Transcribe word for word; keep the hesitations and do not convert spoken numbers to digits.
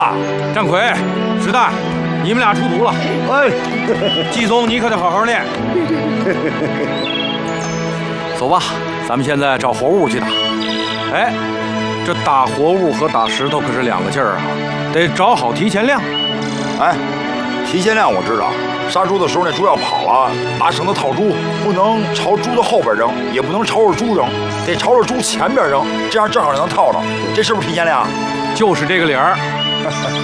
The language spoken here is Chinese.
啊，张奎、石蛋，你们俩出图了。 哎， 季松，你可得好好练。走吧，咱们现在找活物去打。哎，这打活物和打石头可是两个劲儿啊，得找好提前量。 哎，提前量我知道，杀猪的时候那猪要跑了，拿绳子套猪，不能朝猪的后边扔，也不能朝着猪扔，得朝着猪前边扔，这样正好能套着。这是不是提前量？ 就是这个理儿。